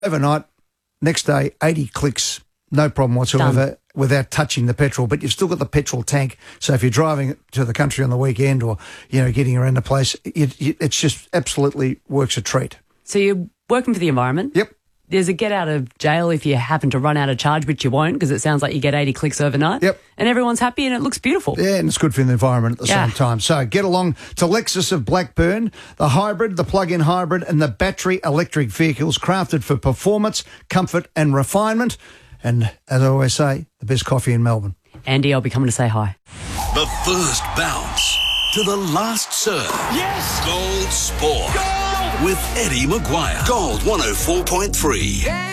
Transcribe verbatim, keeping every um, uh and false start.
Overnight, next day, eighty clicks, no problem whatsoever. Done. Without touching the petrol, but you've still got the petrol tank. So if you're driving to the country on the weekend or, you know, getting around the place, it, it, it's just absolutely works a treat. So you're working for the environment. Yep. There's a get out of jail if you happen to run out of charge, which you won't because it sounds like you get eighty clicks overnight. Yep. And everyone's happy and it looks beautiful. Yeah, and it's good for the environment at the Yeah. same time. So get along to Lexus of Blackburn, the hybrid, the plug-in hybrid and the battery electric vehicles crafted for performance, comfort and refinement. And as I always say, the best coffee in Melbourne. Andy, I'll be coming to say hi. The first bounce to the last serve. Yes! Gold Sport. Gold! With Eddie Maguire. Gold one oh four point three. Yeah!